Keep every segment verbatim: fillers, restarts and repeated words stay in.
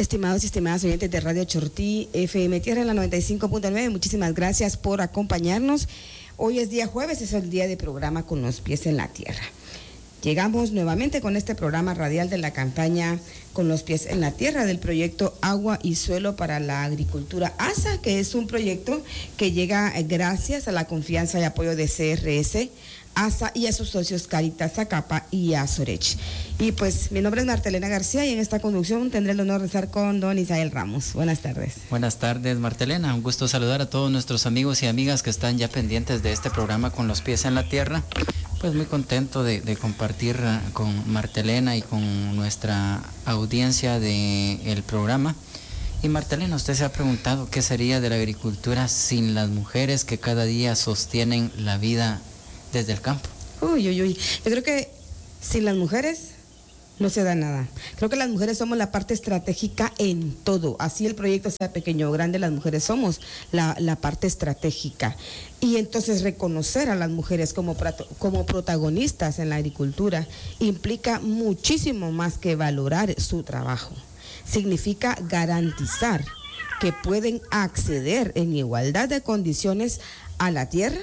Estimados y estimadas oyentes de Radio Chortí, F M Tierra en la noventa y cinco punto nueve, muchísimas gracias por acompañarnos. Hoy es día jueves, es el día de programa Con los Pies en la Tierra. Llegamos nuevamente con este programa radial de la campaña Con los Pies en la Tierra del proyecto Agua y Suelo para la Agricultura A S A, que es un proyecto que llega gracias a la confianza y apoyo de C R S, A S A y a sus socios Caritas Zacapa y Azorech. Y pues mi nombre es Martelena García y en esta conducción tendré el honor de estar con don Isael Ramos. Buenas tardes. Buenas tardes, Martelena. Un gusto saludar a todos nuestros amigos y amigas que están ya pendientes de este programa Con los Pies en la Tierra. Pues muy contento de, de compartir con Martelena y con nuestra audiencia del programa. Y Martelena, usted se ha preguntado qué sería de la agricultura sin las mujeres que cada día sostienen la vida desde el campo. Uy, uy, uy. Yo creo que sin las mujeres no se da nada. Creo que las mujeres somos la parte estratégica en todo. Así el proyecto sea pequeño o grande, las mujeres somos la, la parte estratégica. Y entonces reconocer a las mujeres como, como protagonistas en la agricultura implica muchísimo más que valorar su trabajo. Significa garantizar que pueden acceder en igualdad de condiciones a la tierra,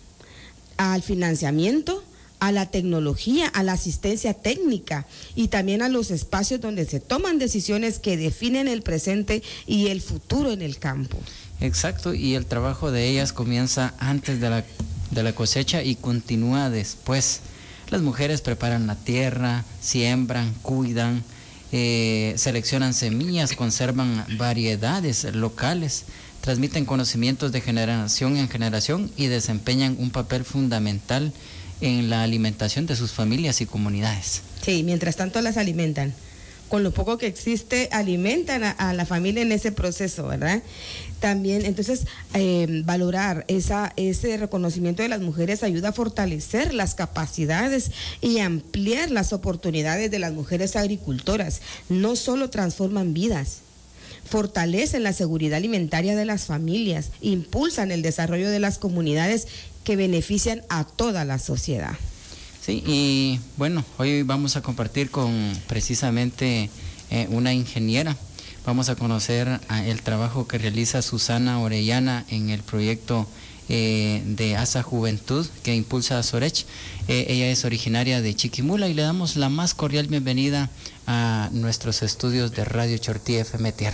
al financiamiento, a la tecnología, a la asistencia técnica y también a los espacios donde se toman decisiones que definen el presente y el futuro en el campo. Exacto, y el trabajo de ellas comienza antes de la, de la cosecha y continúa después. Las mujeres preparan la tierra, siembran, cuidan, eh, seleccionan semillas, conservan variedades locales, transmiten conocimientos de generación en generación y desempeñan un papel fundamental en la alimentación de sus familias y comunidades. Sí, mientras tanto las alimentan. Con lo poco que existe, alimentan a, a la familia en ese proceso, ¿verdad? También, entonces, eh, valorar esa, ese reconocimiento de las mujeres ayuda a fortalecer las capacidades y ampliar las oportunidades de las mujeres agricultoras. No solo transforman vidas, fortalecen la seguridad alimentaria de las familias, impulsan el desarrollo de las comunidades que benefician a toda la sociedad. Sí, y bueno, hoy vamos a compartir con precisamente eh, una ingeniera. Vamos a conocer a el trabajo que realiza Susana Orellana en el proyecto eh, de A S A Juventud que impulsa Azorech. Eh, ella es originaria de Chiquimula y le damos la más cordial bienvenida a nuestros estudios de Radio Chortí F M Tierra.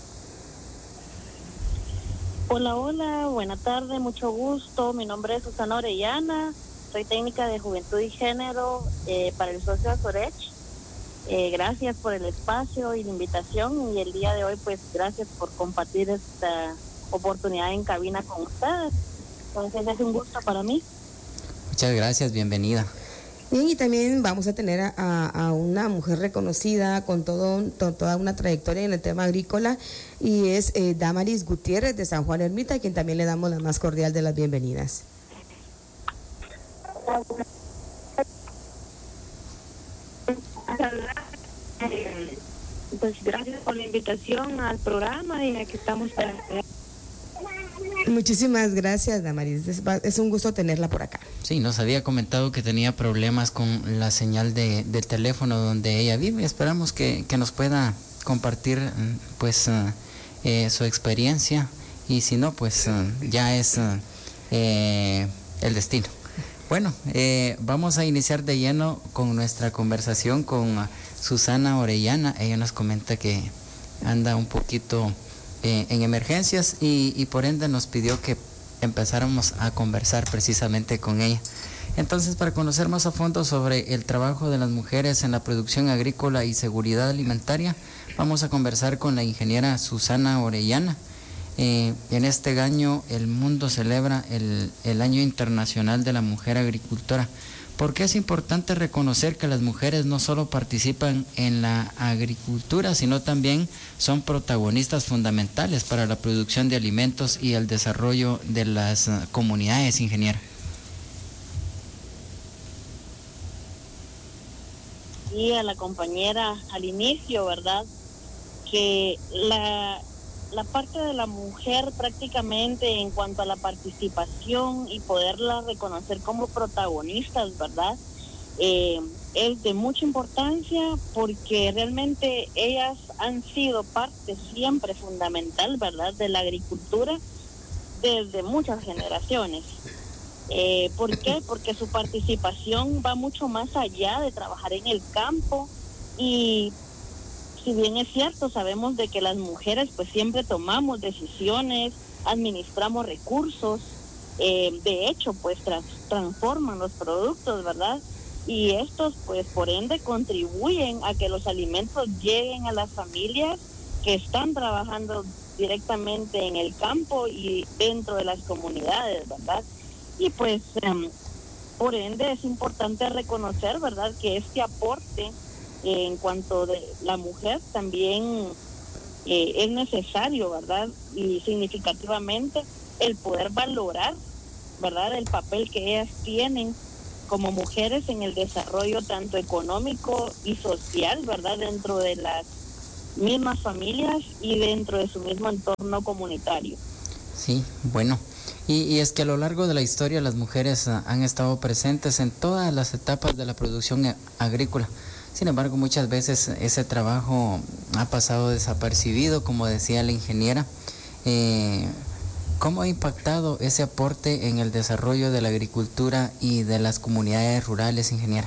Hola, hola, buena tarde, mucho gusto. Mi nombre es Susana Orellana, soy técnica de Juventud y Género eh, para el socio Azorech. Eh, gracias por el espacio y la invitación y el día de hoy, pues gracias por compartir esta oportunidad en cabina con ustedes. Entonces es un gusto para mí. Muchas gracias, bienvenida. Bien, y también vamos a tener a, a una mujer reconocida con todo, to, toda una trayectoria en el tema agrícola y es eh, Damaris Gutiérrez de San Juan Ermita, a quien también le damos la más cordial de las bienvenidas. Pues gracias por la invitación al programa y aquí estamos para... Muchísimas gracias, Damaris. Es, es un gusto tenerla por acá. Sí, nos había comentado que tenía problemas con la señal de, del teléfono donde ella vive. Esperamos que, que nos pueda compartir pues uh, eh, su experiencia y si no, pues uh, ya es uh, eh, el destino. Bueno, eh, vamos a iniciar de lleno con nuestra conversación con uh, Susana Orellana. Ella nos comenta que anda un poquito... Eh, en emergencias y, y por ende nos pidió que empezáramos a conversar precisamente con ella. Entonces, para conocer más a fondo sobre el trabajo de las mujeres en la producción agrícola y seguridad alimentaria, vamos a conversar con la ingeniera Susana Orellana. Eh, en este año el mundo celebra el, el Año Internacional de la Mujer Agricultora. ¿Por qué es importante reconocer que las mujeres no solo participan en la agricultura, sino también son protagonistas fundamentales para la producción de alimentos y el desarrollo de las uh, comunidades, ingeniera? Y a la compañera al inicio, ¿verdad? Que la... la parte de la mujer prácticamente en cuanto a la participación y poderla reconocer como protagonistas, ¿verdad? Eh, es de mucha importancia porque realmente ellas han sido parte siempre fundamental, ¿verdad?, de la agricultura desde muchas generaciones. Eh, ¿Por qué? Porque su participación va mucho más allá de trabajar en el campo y si bien es cierto, sabemos de que las mujeres pues siempre tomamos decisiones, administramos recursos, eh, de hecho pues trans, transforman los productos, ¿verdad? Y estos pues por ende contribuyen a que los alimentos lleguen a las familias que están trabajando directamente en el campo y dentro de las comunidades, ¿verdad? Y pues um, por ende es importante reconocer, ¿verdad?, que este aporte eh, en cuanto de la mujer también eh, es necesario, ¿verdad? Y significativamente el poder valorar, ¿verdad?, el papel que ellas tienen como mujeres en el desarrollo tanto económico y social, ¿verdad?, dentro de las mismas familias y dentro de su mismo entorno comunitario. Sí, bueno, y, y es que a lo largo de la historia las mujeres uh, han estado presentes en todas las etapas de la producción agrícola. Sin embargo, muchas veces ese trabajo ha pasado desapercibido, como decía la ingeniera. Eh, ¿Cómo ha impactado ese aporte en el desarrollo de la agricultura y de las comunidades rurales, ingeniera?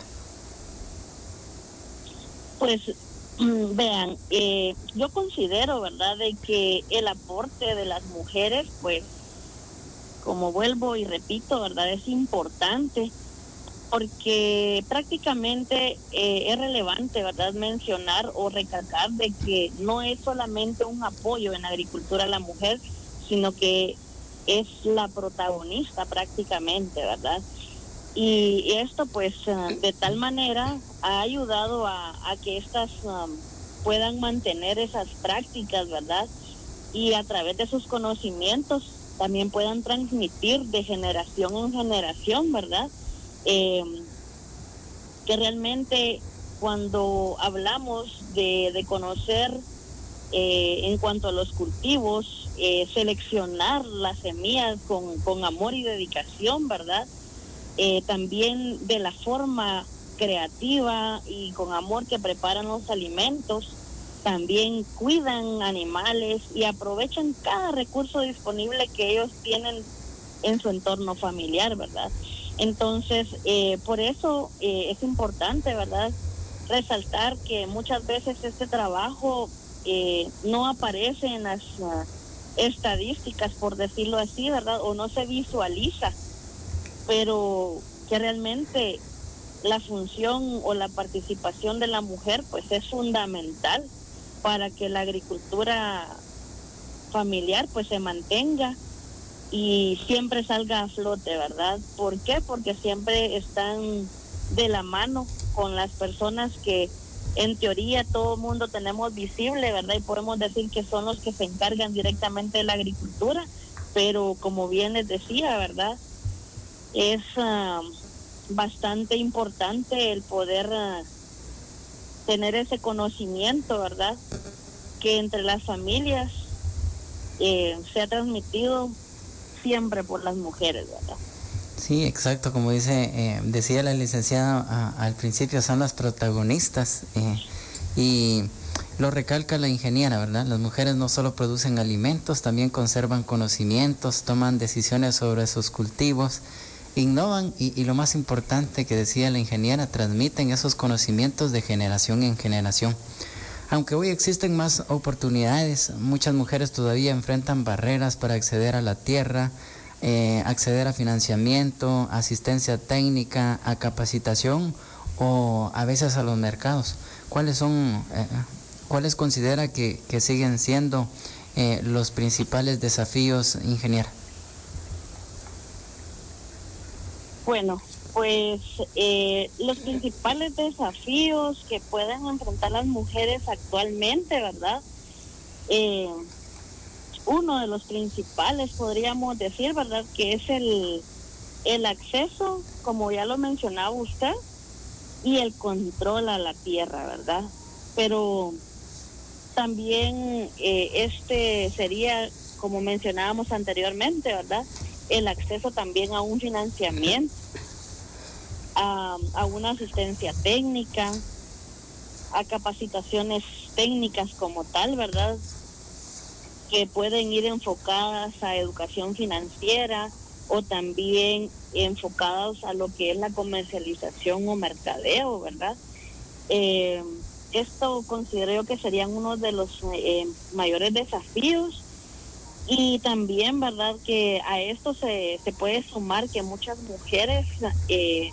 Pues vean, eh, yo considero, ¿verdad?, de que el aporte de las mujeres, pues, como vuelvo y repito, ¿verdad?, es importante porque prácticamente eh, es relevante, ¿verdad?, mencionar o recalcar de que no es solamente un apoyo en la agricultura a la mujer, sino que es la protagonista prácticamente, ¿verdad? Y esto pues uh, de tal manera ha ayudado a, a que estas um, puedan mantener esas prácticas, ¿verdad? Y a través de sus conocimientos también puedan transmitir de generación en generación, ¿verdad? Eh, que realmente cuando hablamos de, de conocer eh, en cuanto a los cultivos, eh, seleccionar las semillas con, con amor y dedicación, ¿verdad? Eh, también de la forma creativa y con amor que preparan los alimentos, también cuidan animales y aprovechan cada recurso disponible que ellos tienen en su entorno familiar, ¿verdad? Entonces, eh, por eso eh, es importante, ¿verdad?, resaltar que muchas veces este trabajo eh, no aparece en las uh, estadísticas, por decirlo así, ¿verdad?, o no se visualiza, pero que realmente la función o la participación de la mujer pues es fundamental para que la agricultura familiar pues se mantenga y siempre salga a flote, ¿verdad? ¿Por qué? Porque siempre están de la mano con las personas que en teoría todo el mundo tenemos visible, ¿verdad? Y podemos decir que son los que se encargan directamente de la agricultura, pero como bien les decía, ¿verdad?, es uh, bastante importante el poder uh, tener ese conocimiento, ¿verdad?, que entre las familias eh, se ha transmitido siempre por las mujeres, ¿verdad? Sí, exacto, como dice, eh, decía la licenciada a, al principio, son las protagonistas eh, y lo recalca la ingeniera, ¿verdad? Las mujeres no solo producen alimentos, también conservan conocimientos, toman decisiones sobre sus cultivos, innovan y, y lo más importante que decía la ingeniera, transmiten esos conocimientos de generación en generación. Aunque hoy existen más oportunidades, muchas mujeres todavía enfrentan barreras para acceder a la tierra, eh, acceder a financiamiento, asistencia técnica, a capacitación o a veces a los mercados. ¿Cuáles son, eh, cuáles considera que, que siguen siendo eh, los principales desafíos, ingeniera? Bueno, pues eh, los principales desafíos que pueden enfrentar las mujeres actualmente, ¿verdad? Eh, uno de los principales, podríamos decir, ¿verdad?, que es el, el acceso, como ya lo mencionaba usted, y el control a la tierra, ¿verdad? Pero también eh, este sería, como mencionábamos anteriormente, ¿verdad?, el acceso también a un financiamiento. a, a una asistencia técnica, a capacitaciones técnicas como tal, ¿verdad? Que pueden ir enfocadas a educación financiera o también enfocados a lo que es la comercialización o mercadeo, ¿verdad? Eh, esto considero yo que serían uno de los eh, mayores desafíos. Y también, ¿verdad?, que a esto se, se puede sumar que muchas mujeres eh,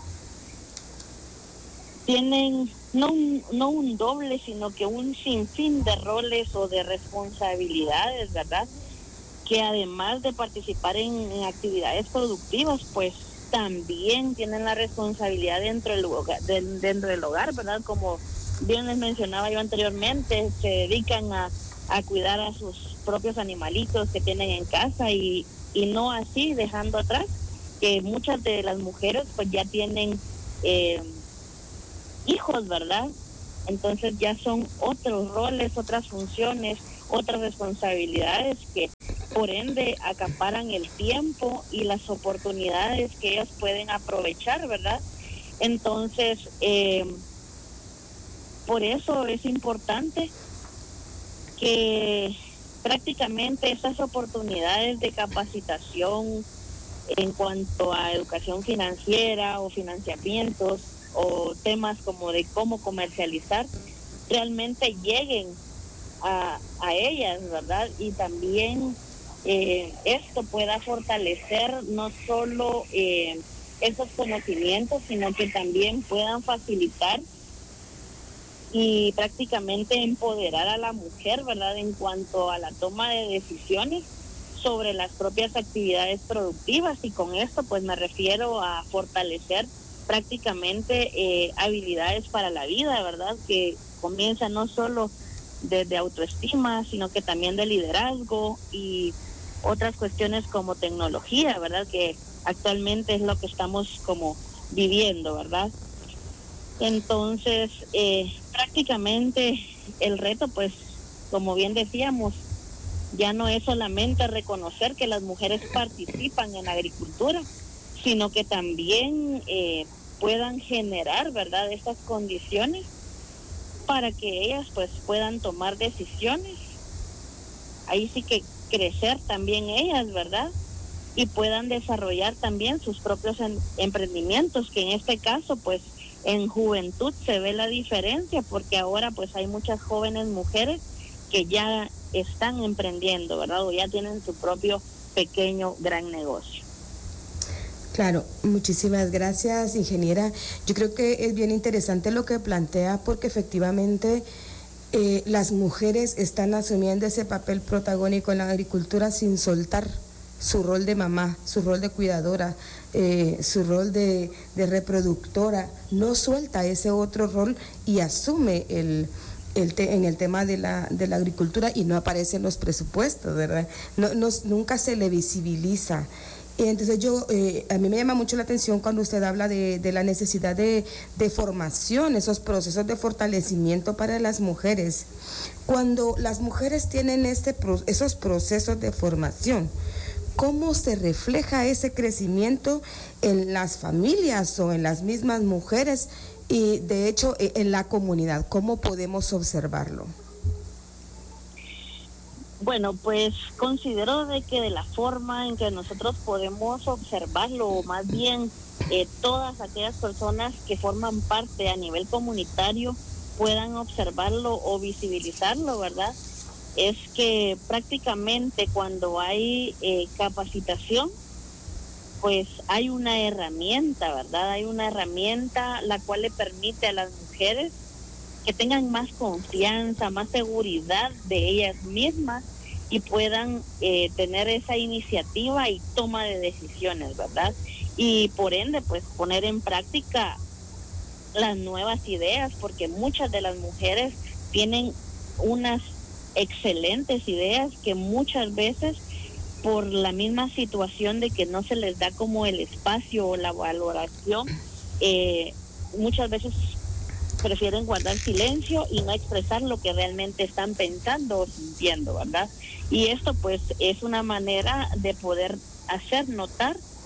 tienen no un, no un doble, sino que un sinfín de roles o de responsabilidades, ¿verdad?, que además de participar en, en actividades productivas, pues también tienen la responsabilidad dentro del hogar, de, dentro del hogar, ¿verdad? Como bien les mencionaba yo anteriormente, se dedican a, a cuidar a sus propios animalitos que tienen en casa y, y no así dejando atrás que muchas de las mujeres pues ya tienen eh, hijos, ¿verdad? Entonces ya son otros roles, otras funciones, otras responsabilidades que por ende acaparan el tiempo y las oportunidades que ellas pueden aprovechar, ¿verdad? Entonces, eh, por eso es importante que prácticamente esas oportunidades de capacitación en cuanto a educación financiera o financiamientos o temas como de cómo comercializar realmente lleguen a, a ellas, ¿verdad? Y también eh, esto pueda fortalecer no solo eh, esos conocimientos, sino que también puedan facilitar y prácticamente empoderar a la mujer, ¿verdad?, en cuanto a la toma de decisiones sobre las propias actividades productivas. Y con esto pues me refiero a fortalecer prácticamente eh, habilidades para la vida, ¿verdad?, que comienza no solo desde autoestima, sino que también de liderazgo y otras cuestiones como tecnología, ¿verdad?, que actualmente es lo que estamos como viviendo, ¿verdad? Entonces, eh, prácticamente el reto, pues, como bien decíamos, ya no es solamente reconocer que las mujeres participan en la agricultura, sino que también eh, puedan generar, ¿verdad?, estas condiciones para que ellas pues puedan tomar decisiones, ahí sí que crecer también ellas, ¿verdad?, y puedan desarrollar también sus propios en, emprendimientos, que en este caso pues en juventud se ve la diferencia, porque ahora pues hay muchas jóvenes mujeres que ya están emprendiendo, ¿verdad?, o ya tienen su propio pequeño gran negocio. Claro, muchísimas gracias, ingeniera. Yo creo que es bien interesante lo que plantea, porque efectivamente eh, las mujeres están asumiendo ese papel protagónico en la agricultura sin soltar su rol de mamá, su rol de cuidadora, eh, su rol de, de reproductora. No suelta ese otro rol y asume el... El te, en el tema de la, de la agricultura, y no aparece en los presupuestos, ¿verdad? No, no, nunca se le visibiliza. Entonces yo, eh, a mí me llama mucho la atención cuando usted habla de, de la necesidad de, de formación, esos procesos de fortalecimiento para las mujeres. Cuando las mujeres tienen este, esos procesos de formación, ¿cómo se refleja ese crecimiento en las familias o en las mismas mujeres? Y de hecho en la comunidad, ¿cómo podemos observarlo? Bueno, pues considero de que de la forma en que nosotros podemos observarlo, o más bien eh, todas aquellas personas que forman parte a nivel comunitario puedan observarlo o visibilizarlo, ¿verdad?, es que prácticamente cuando hay eh, capacitación, pues hay una herramienta, ¿verdad? Hay una herramienta la cual le permite a las mujeres que tengan más confianza, más seguridad de ellas mismas y puedan eh, tener esa iniciativa y toma de decisiones, ¿verdad? Y por ende, pues poner en práctica las nuevas ideas, porque muchas de las mujeres tienen unas excelentes ideas que muchas veces por la misma situación de que no se les da como el espacio o la valoración, eh, muchas veces prefieren guardar silencio y no expresar lo que realmente están pensando o sintiendo, ¿verdad? Y esto pues es una manera de poder hacer notar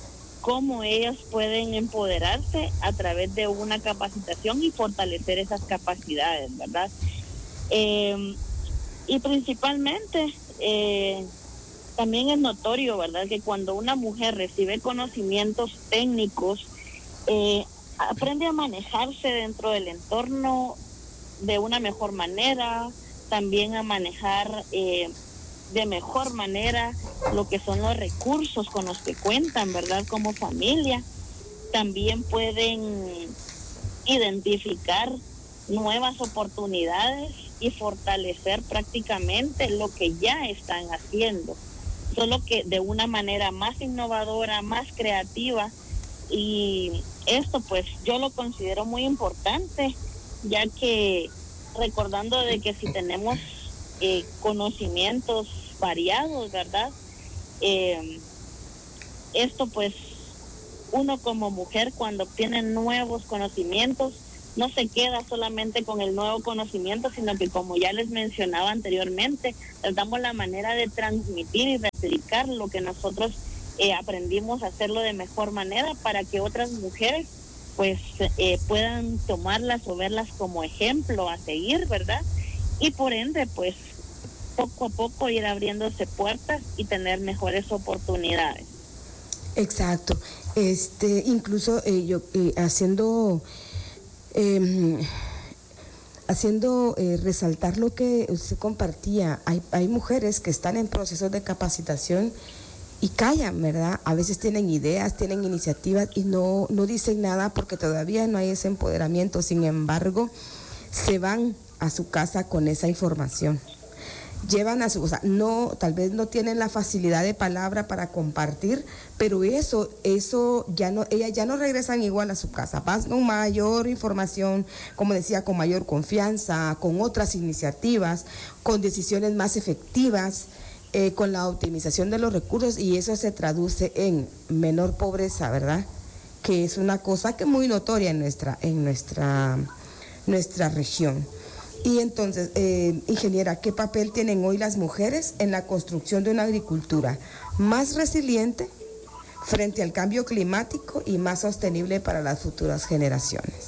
cómo ellas pueden empoderarse a través de una capacitación y fortalecer esas capacidades, ¿verdad? Eh, y principalmente eh, también es notorio, ¿verdad?, que cuando una mujer recibe conocimientos técnicos, eh, aprende a manejarse dentro del entorno de una mejor manera, también a manejar eh, de mejor manera lo que son los recursos con los que cuentan, ¿verdad?, como familia. También pueden identificar nuevas oportunidades y fortalecer prácticamente lo que ya están haciendo, solo que de una manera más innovadora, más creativa. Y esto pues yo lo considero muy importante, ya que recordando de que si tenemos eh, conocimientos variados, ¿verdad? Eh, esto pues uno como mujer cuando obtiene nuevos conocimientos no se queda solamente con el nuevo conocimiento, sino que como ya les mencionaba anteriormente, les damos la manera de transmitir y replicar lo que nosotros eh, aprendimos a hacerlo de mejor manera para que otras mujeres pues eh, puedan tomarlas o verlas como ejemplo a seguir, ¿verdad? Y por ende pues poco a poco ir abriéndose puertas y tener mejores oportunidades. Exacto. Este, incluso eh, yo eh, haciendo eh, haciendo eh, resaltar lo que usted compartía, hay, hay mujeres que están en procesos de capacitación y callan, ¿verdad? A veces tienen ideas, tienen iniciativas y no, no dicen nada porque todavía no hay ese empoderamiento. Sin embargo, se van a su casa con esa información. Llevan a su, o sea, no, tal vez no tienen la facilidad de palabra para compartir, pero eso, eso ya no, ellas ya no regresan igual a su casa, van con mayor información, como decía, con mayor confianza, con otras iniciativas, con decisiones más efectivas, eh, con la optimización de los recursos, y eso se traduce en menor pobreza, ¿verdad? Que es una cosa que es muy notoria en nuestra, en nuestra, nuestra región. Y entonces, eh, ingeniera, ¿qué papel tienen hoy las mujeres en la construcción de una agricultura más resiliente frente al cambio climático y más sostenible para las futuras generaciones?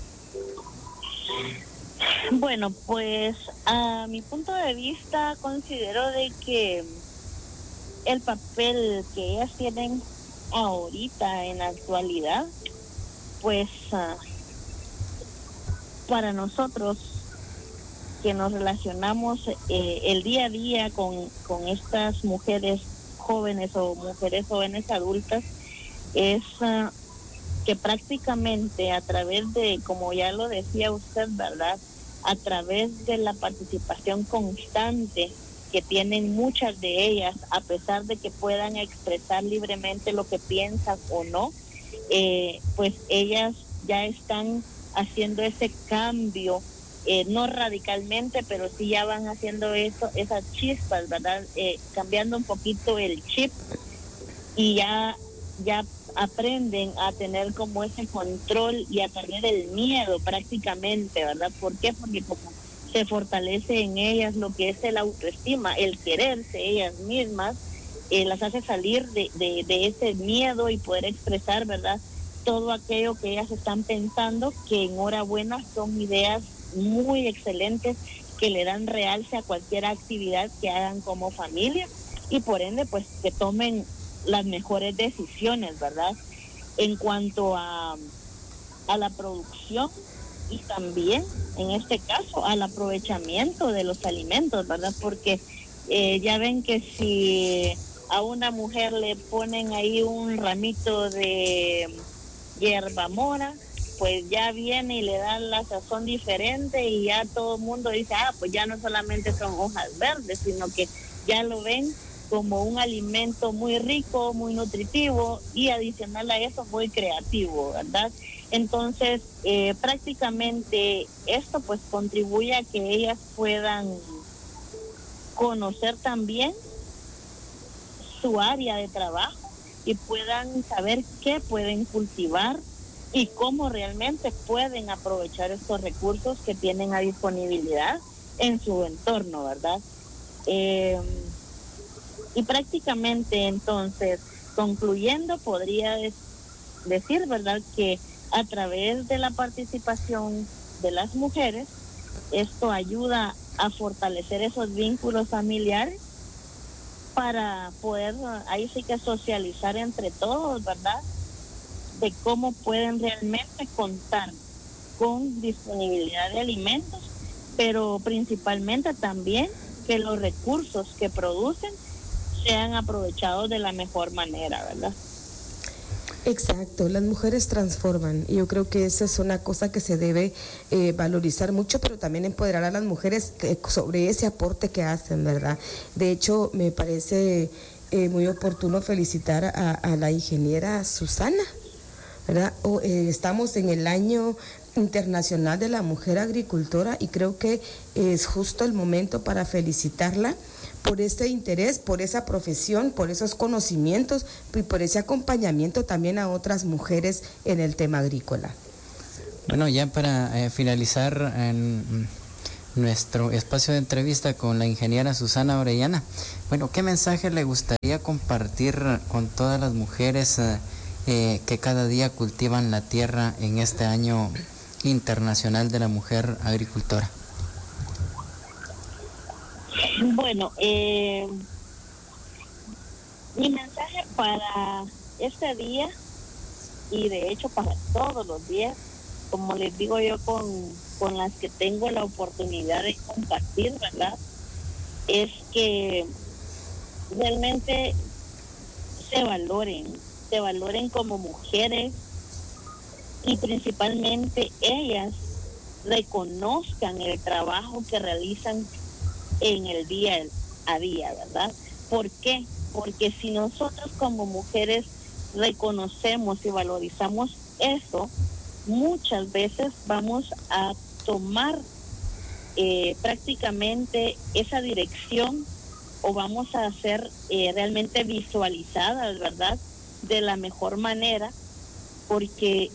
Bueno, pues a mi punto de vista considero de que el papel que ellas tienen ahorita en la actualidad, pues uh, para nosotros que nos relacionamos eh, el día a día con, con estas mujeres jóvenes o mujeres jóvenes adultas, es uh, que prácticamente a través de, como ya lo decía usted, ¿verdad?, a través de la participación constante que tienen muchas de ellas, a pesar de que puedan expresar libremente lo que piensan o no, eh, pues ellas ya están haciendo ese cambio. Eh, no radicalmente, pero sí ya van haciendo eso, esas chispas, ¿verdad? Eh, cambiando un poquito el chip y ya, ya aprenden a tener como ese control y a perder el miedo prácticamente, ¿verdad? ¿Por qué? Porque como se fortalece en ellas lo que es el autoestima, el quererse ellas mismas, eh, las hace salir de, de, de ese miedo y poder expresar, ¿verdad?, todo aquello que ellas están pensando, que enhorabuena son ideas muy excelentes que le dan realce a cualquier actividad que hagan como familia y por ende pues que tomen las mejores decisiones, ¿verdad? En cuanto a, a la producción y también en este caso al aprovechamiento de los alimentos, ¿verdad? Porque eh, ya ven que si a una mujer le ponen ahí un ramito de hierba mora, pues ya viene y le dan la sazón diferente y ya todo el mundo dice, ah, pues ya no solamente son hojas verdes, sino que ya lo ven como un alimento muy rico, muy nutritivo y adicional a eso muy creativo, ¿verdad? Entonces, eh, prácticamente esto pues contribuye a que ellas puedan conocer también su área de trabajo y puedan saber qué pueden cultivar y cómo realmente pueden aprovechar estos recursos que tienen a disponibilidad en su entorno, ¿verdad? Eh, y prácticamente entonces Concluyendo, podría des- decir, ¿verdad?, que a través de la participación de las mujeres, esto ayuda a fortalecer esos vínculos familiares para poder, ahí sí que socializar entre todos, ¿verdad?, de cómo pueden realmente contar con disponibilidad de alimentos, pero principalmente también que los recursos que producen sean aprovechados de la mejor manera, ¿verdad? Exacto, las mujeres transforman y yo creo que esa es una cosa que se debe eh, valorizar mucho, pero también empoderar a las mujeres que, sobre ese aporte que hacen, ¿verdad? De hecho, me parece eh, muy oportuno felicitar a, a la ingeniera Susana, ¿verdad? O, eh, estamos en el año internacional de la mujer agricultora y creo que es justo el momento para felicitarla por este interés, por esa profesión, por esos conocimientos y por ese acompañamiento también a otras mujeres en el tema agrícola. Bueno, ya para eh, finalizar en nuestro espacio de entrevista con la ingeniera Susana Orellana, bueno, ¿qué mensaje le gustaría compartir con todas las mujeres eh, eh, que cada día cultivan la tierra en este año internacional de la mujer agricultora? Bueno, eh, mi mensaje para este día, y de hecho para todos los días, como les digo yo con, con las que tengo la oportunidad de compartir, ¿verdad?, es que realmente se valoren, se valoren como mujeres y principalmente ellas reconozcan el trabajo que realizan en el día a día, ¿verdad? ¿Por qué? Porque si nosotros como mujeres reconocemos y valorizamos eso, muchas veces vamos a tomar eh, prácticamente esa dirección o vamos a ser eh, realmente visualizadas, ¿verdad?, de la mejor manera, porque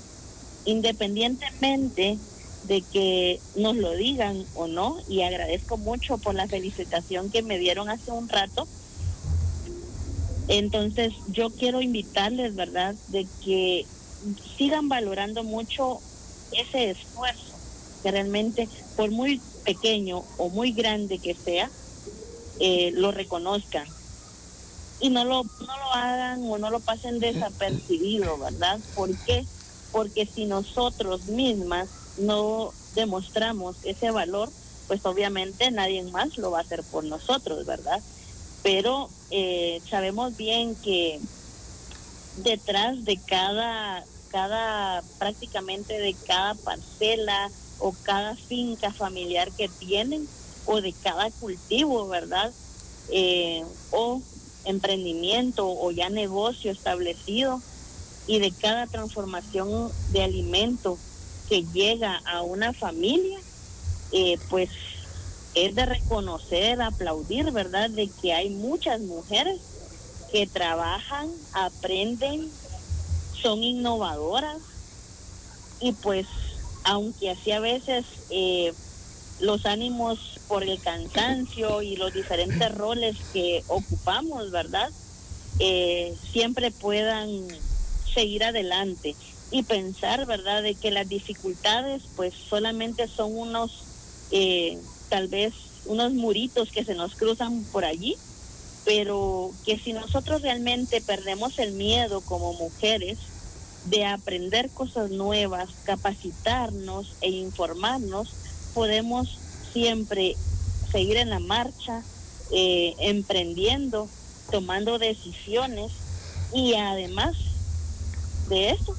independientemente de que nos lo digan o no, y agradezco mucho por la felicitación que me dieron hace un rato, entonces yo quiero invitarles, ¿verdad?, de que sigan valorando mucho ese esfuerzo, que realmente, por muy pequeño o muy grande que sea, eh, lo reconozcan y no lo, no lo hagan o no lo pasen desapercibido, ¿verdad? ¿Por qué? Porque si nosotros mismas no demostramos ese valor, pues obviamente nadie más lo va a hacer por nosotros, ¿verdad? Pero eh, sabemos bien que detrás de cada, cada, prácticamente de cada parcela o cada finca familiar que tienen, o de cada cultivo, ¿verdad?, Eh, o emprendimiento o ya negocio establecido, y de cada transformación de alimento que llega a una familia, eh, pues es de reconocer, aplaudir, ¿verdad?, de que hay muchas mujeres que trabajan, aprenden, son innovadoras, y pues aunque así a veces eh, los ánimos por el cansancio y los diferentes roles que ocupamos, ¿verdad?, eh, siempre puedan seguir adelante y pensar, ¿verdad?, de que las dificultades pues solamente son unos, eh, tal vez unos muritos que se nos cruzan por allí, pero que si nosotros realmente perdemos el miedo como mujeres de aprender cosas nuevas, capacitarnos e informarnos, podemos siempre seguir en la marcha, eh, emprendiendo, tomando decisiones, y además de eso,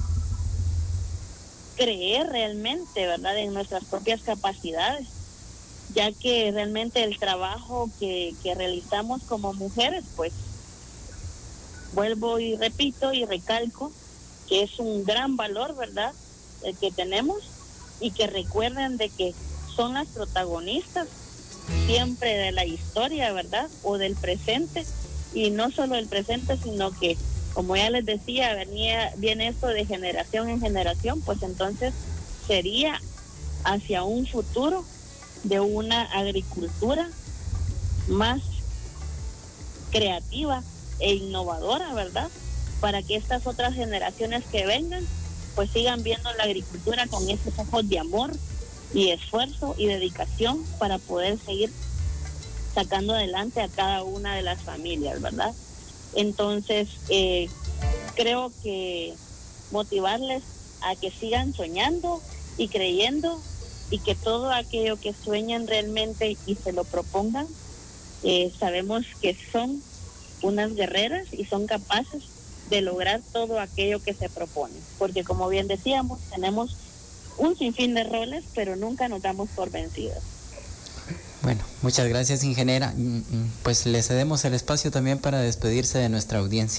creer realmente, ¿verdad?, en nuestras propias capacidades, ya que realmente el trabajo que, que realizamos como mujeres, pues vuelvo y repito y recalco que es un gran valor, ¿verdad?, el que tenemos, y que recuerden de que son las protagonistas siempre de la historia, ¿verdad?, o del presente, y no solo del presente, sino que, como ya les decía, venía, viene esto de generación en generación, pues entonces sería hacia un futuro de una agricultura más creativa, e innovadora, ¿verdad? Para que estas otras generaciones que vengan, pues sigan viendo la agricultura con esos ojos de amor y esfuerzo y dedicación para poder seguir sacando adelante a cada una de las familias, ¿verdad? Entonces, eh, creo que motivarles a que sigan soñando y creyendo y que todo aquello que sueñen realmente y se lo propongan, eh, sabemos que son unas guerreras y son capaces de lograr todo aquello que se propone, porque como bien decíamos, tenemos un sinfín de roles, pero nunca nos damos por vencidos. Bueno, muchas gracias, ingeniera. Pues le cedemos el espacio también para despedirse de nuestra audiencia.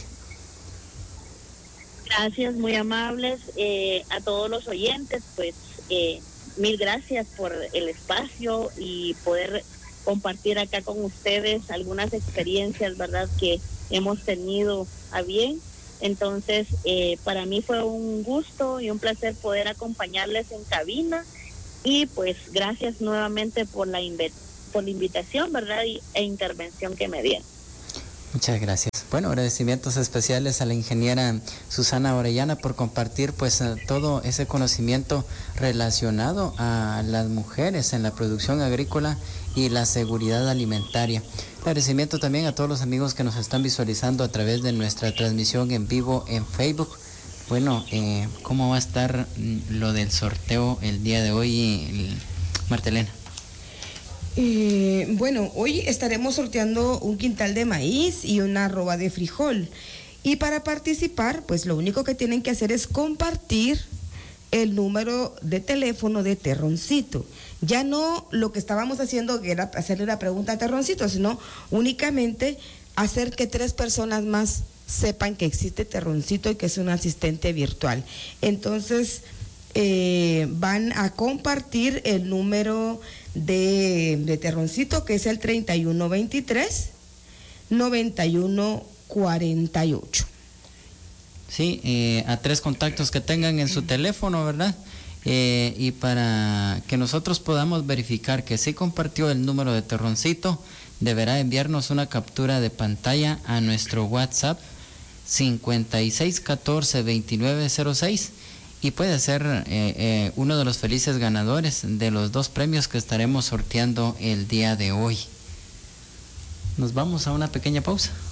Gracias, muy amables. Eh, a todos los oyentes, pues eh, mil gracias por el espacio y poder compartir acá con ustedes algunas experiencias, ¿verdad?, que hemos tenido a bien. Entonces, eh, para mí fue un gusto y un placer poder acompañarles en cabina y pues gracias nuevamente por la, inv- por la invitación, ¿verdad?, y, e intervención que me dieron. Muchas gracias. Bueno, agradecimientos especiales a la ingeniera Susana Orellana por compartir pues todo ese conocimiento relacionado a las mujeres en la producción agrícola y la seguridad alimentaria. Agradecimiento también a todos los amigos que nos están visualizando a través de nuestra transmisión en vivo en Facebook. Bueno, eh, ¿cómo va a estar lo del sorteo el día de hoy, Martelena? Eh, bueno, hoy estaremos sorteando un quintal de maíz y una arroba de frijol. Y para participar, pues lo único que tienen que hacer es compartir el número de teléfono de Terroncito. Ya no lo que estábamos haciendo, que era hacerle la pregunta a Terroncito, sino únicamente hacer que tres personas más sepan que existe Terroncito y que es un asistente virtual. Entonces, eh, van a compartir el número de, de Terroncito, que es el treinta y uno veintitrés, noventa y uno cuarenta y ocho. Sí, eh, a tres contactos que tengan en su teléfono, ¿verdad? Eh, y para que nosotros podamos verificar que sí compartió el número de Terroncito, deberá enviarnos una captura de pantalla a nuestro WhatsApp cincuenta y seis catorce veintinueve cero seis y puede ser eh, eh, uno de los felices ganadores de los dos premios que estaremos sorteando el día de hoy. Nos vamos a una pequeña pausa.